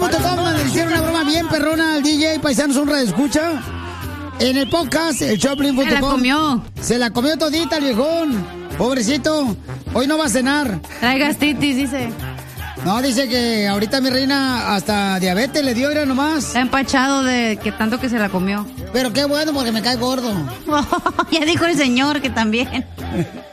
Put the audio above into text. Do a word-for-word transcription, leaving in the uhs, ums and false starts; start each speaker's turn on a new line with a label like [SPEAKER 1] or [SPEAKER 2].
[SPEAKER 1] punto com, donde le hicieron una broma bien perrona al D J Paisanos, un radio escucha. En el podcast, el Choplin punto com.
[SPEAKER 2] Se la comió.
[SPEAKER 1] Se la comió todita el viejón. Pobrecito. Hoy no va a cenar.
[SPEAKER 2] Trae gastritis, dice.
[SPEAKER 1] No, dice que ahorita mi reina hasta diabetes le dio, era nomás.
[SPEAKER 2] Está empachado de que tanto que se la comió.
[SPEAKER 1] Pero qué bueno porque me cae gordo.
[SPEAKER 2] Ya dijo el señor que también.